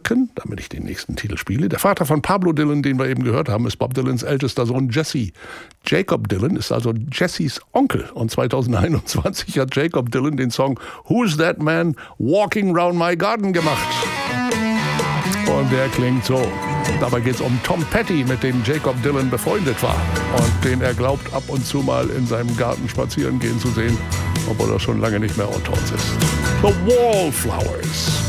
merken, damit ich den nächsten Titel spiele. Der Vater von Pablo Dylan, den wir eben gehört haben, ist Bob Dylans ältester Sohn Jesse. Jacob Dylan ist also Jessys Onkel. Und 2021 hat Jacob Dylan den Song Who's That Man Walking Round My Garden gemacht. Und der klingt so. Dabei geht es um Tom Petty, mit dem Jacob Dylan befreundet war und den er glaubt, ab und zu mal in seinem Garten spazieren gehen zu sehen, obwohl er schon lange nicht mehr unter uns ist. The Wallflowers.